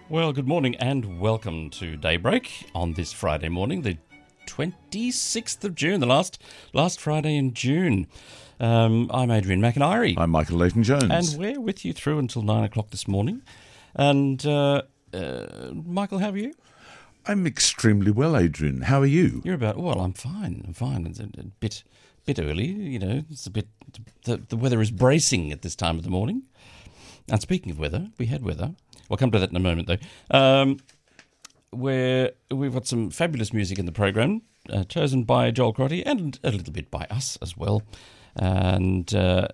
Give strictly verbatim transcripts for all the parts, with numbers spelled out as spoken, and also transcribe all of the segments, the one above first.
Well, good morning and welcome to Daybreak on this Friday morning, the twenty-sixth of June, the last last Friday in June. Um, I'm Adrian McIntyre. I'm Michael Leighton-Jones. And we're with you through until nine o'clock this morning. And, uh, uh, Michael, how are you? I'm extremely well, Adrian. How are you? You're about, well, I'm fine. I'm fine. It's a, a bit bit early, you know. It's a bit, the, the weather is bracing at this time of the morning. And speaking of weather, we had weather. We'll come to that in a moment, though. Um, where we've got some fabulous music in the program, uh, chosen by Joel Crotty and a little bit by us as well. And uh,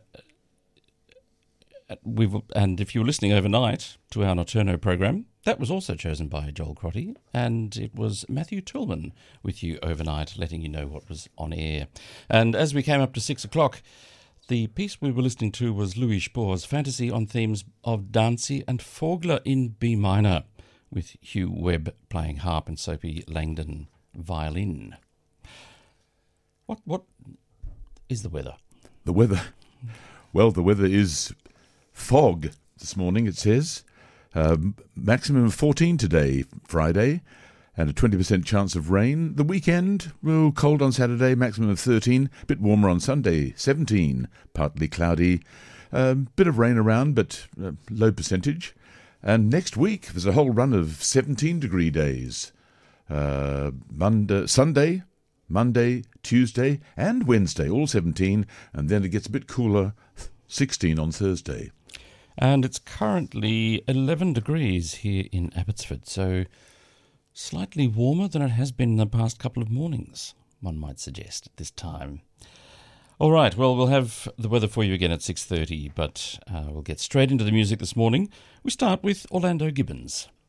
we've and if you were listening overnight to our Nocturno program, that was also chosen by Joel Crotty, and it was Matthew Tillman with you overnight, letting you know what was on air. And as we came up to six o'clock, the piece we were listening to was Louis Spohr's Fantasy on themes of Dancy and Vogler in B minor, with Hugh Webb playing harp and Sophie Langdon violin. What what is the weather? The weather? Well, the weather is fog this morning, it says. Um, maximum of fourteen today, Friday, and a twenty percent chance of rain. The weekend, well, cold on Saturday, maximum of thirteen. A bit warmer on Sunday, seventeen. Partly cloudy. A um, bit of rain around, but uh, low percentage. And next week, there's a whole run of seventeen-degree days. Uh, Monday, Sunday, Monday, Tuesday, and Wednesday, all seventeen. And then it gets a bit cooler, sixteen on Thursday. And it's currently eleven degrees here in Abbotsford, so slightly warmer than it has been in the past couple of mornings, one might suggest, at this time. All right, well, we'll have the weather for you again at six thirty, but uh, we'll get straight into the music this morning. We start with Orlando Gibbons.